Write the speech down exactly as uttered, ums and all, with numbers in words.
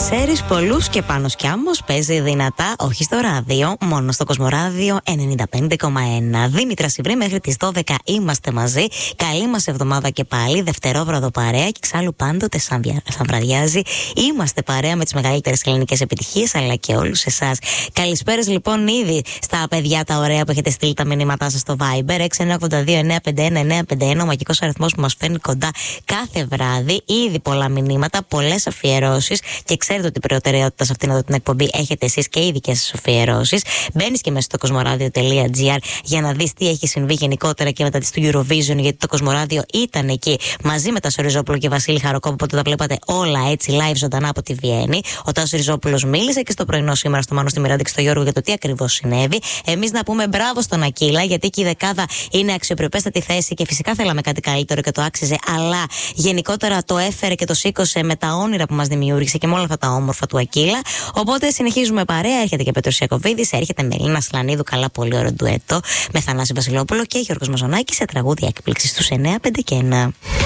Ξέρεις πολλούς και Πάνος κι Άμμος παίζει δυνατά, όχι στο ράδιο, μόνο στο Κοσμοράδιο ενενήντα πέντε κόμμα ένα. Δήμητρα Σιβρή, μέχρι τις δώδεκα είμαστε μαζί. Καλή μας εβδομάδα και πάλι, δευτερόβραδο παρέα και εξάλλου πάντοτε σαν, βια... σαν βραδιάζει. Είμαστε παρέα με τις μεγαλύτερες ελληνικές επιτυχίες, αλλά και όλους εσάς. Καλησπέρες λοιπόν ήδη στα παιδιά τα ωραία που έχετε στείλει τα μηνύματά σας στο Viber έξι εννιά οκτώ δύο εννιά πέντε ένα εννιά πέντε ένα, ο μαγικός αριθμός που μας φέρνει κοντά κάθε βράδυ. Ήδη πολλά μηνύματα, πολλές αφιερώσεις και ξέρετε ότι η προτεραιότητα σε αυτήν εδώ την εκπομπή έχετε εσείς και οι δικές σας αφιερώσεις. Μπαίνεις και μέσα στο κοσμοράδιο τελεία τζι άρ για να δεις τι έχει συμβεί γενικότερα και μετά της του Eurovision, γιατί το Κοσμοράδιο ήταν εκεί μαζί με Τάσο Ριζόπουλο και Βασίλη Χαροκόπο, οπότε τα βλέπατε όλα έτσι live ζωντανά από τη Βιέννη. Ο Τάσος Ριζόπουλος μίλησε και στο πρωινό σήμερα στο Μάνο, στη Μιράντα και στο Γιώργο για το τι ακριβώς συνέβη. Εμείς να πούμε μπράβο στον Ακύλα, γιατί και η δεκάδα είναι αξιοπρεπέστατη θέση και φυσικά θέλαμε κάτι καλύτερο και το άξιζε, αλλά γενικότερα το έφερε και το σήκωσε με τα όνειρα που μας δημιούργησε και με όλα αυτά τα όμορφα του Ακύλα. Οπότε συνεχίζουμε παρέα. Έρχεται και Πέτρος Ιακωβίδης, έρχεται με Ελίνα Σλανίδου, καλά, πολύ ωραίο ντουέτο με Θανάση Βασιλόπουλο και Γιώργος Μαζονάκη σε τραγούδια έκπληξη στους εννιά πέντε και ένα.